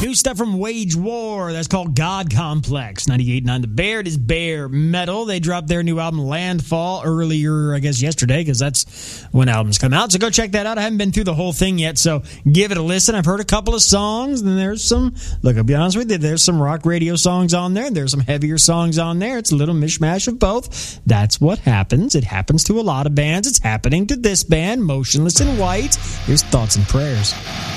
New stuff from Wage War. That's called God Complex. 98.9 The Bear. It is Bear Metal. They dropped their new album Landfall earlier, I guess yesterday, because that's when albums come out. So go check that out. I haven't been through the whole thing yet, so give it a listen. I've heard a couple of songs, and there's some, look, I'll be honest with you, there's some rock radio songs on there. There's some heavier songs on there. It's a little mishmash of both. That's what happens. It happens to a lot of bands. It's happening to this band, Motionless in White. Here's Thoughts and Prayers.